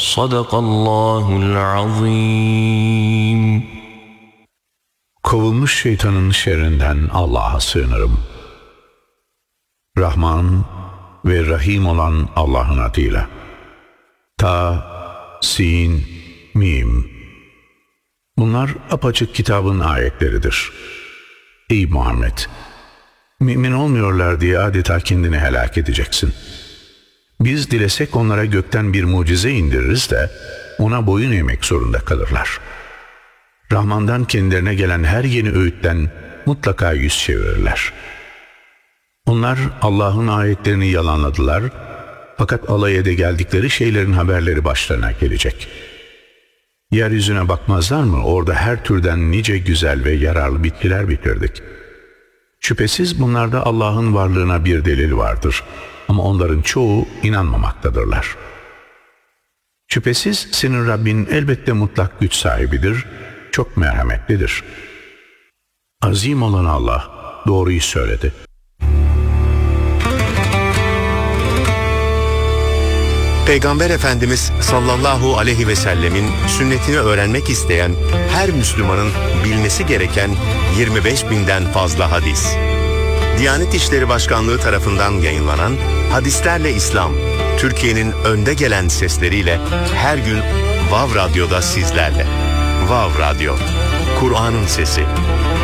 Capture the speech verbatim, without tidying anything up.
Sadakallahul azim. Kovulmuş şeytanın şerrinden Allah'a sığınırım. Rahman ve Rahim olan Allah'ın adıyla. Ta, Sin, Mim. Bunlar apaçık kitabın ayetleridir. Ey Muhammed! Mümin olmuyorlar diye adeta kendini helak edeceksin. Biz dilesek onlara gökten bir mucize indiririz de ona boyun eğmek zorunda kalırlar. Rahman'dan kendilerine gelen her yeni öğütten mutlaka yüz çevirirler. Onlar Allah'ın ayetlerini yalanladılar, fakat alay ede geldikleri şeylerin haberleri başlarına gelecek. Yeryüzüne bakmazlar mı? Orada her türden nice güzel ve yararlı bitkiler bitirdik. Şüphesiz bunlarda Allah'ın varlığına bir delil vardır. Ama onların çoğu inanmamaktadırlar. Şüphesiz senin Rabbin elbette mutlak güç sahibidir, çok merhametlidir. Azim olan Allah doğruyu söyledi. Peygamber Efendimiz sallallahu aleyhi ve sellemin sünnetini öğrenmek isteyen her Müslümanın bilmesi gereken yirmi beş binden fazla hadis. Diyanet İşleri Başkanlığı tarafından yayınlanan Hadislerle İslam, Türkiye'nin önde gelen sesleriyle her gün Vav Radyo'da sizlerle. Vav Radyo, Kur'an'ın sesi.